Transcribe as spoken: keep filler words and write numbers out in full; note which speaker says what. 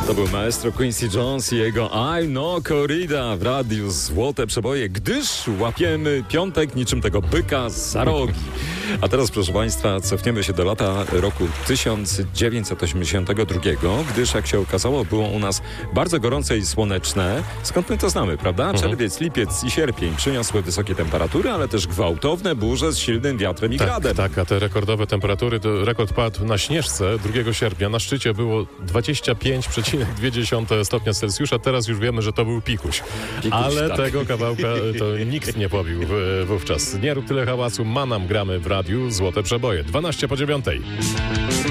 Speaker 1: To był maestro Quincy Jones i jego I'm no corrida w radiu Złote Przeboje, gdyż łapiemy piątek niczym tego byka za rogi. A teraz, proszę Państwa, cofniemy się do lata roku tysiąc dziewięćset osiemdziesiątego drugiego, gdyż jak się okazało, było u nas bardzo gorące i słoneczne. Skąd my to znamy, prawda? Czerwiec, lipiec i sierpień przyniosły wysokie temperatury, ale też gwałtowne burze z silnym wiatrem i
Speaker 2: tak,
Speaker 1: gradem.
Speaker 2: Tak, a te rekordowe temperatury, to rekord padł na Śnieżce drugiego sierpnia. Na szczycie było dwadzieścia pięć przecinek dwa stopnia Celsjusza. Teraz już wiemy, że to był pikuś.
Speaker 1: Pikuś,
Speaker 2: ale
Speaker 1: tak.
Speaker 2: tego kawałka to nikt nie pobił w, wówczas. Nie rób tyle hałasu, Manam gramy w radiu Złote Przeboje. dwanaście po dziewiątej.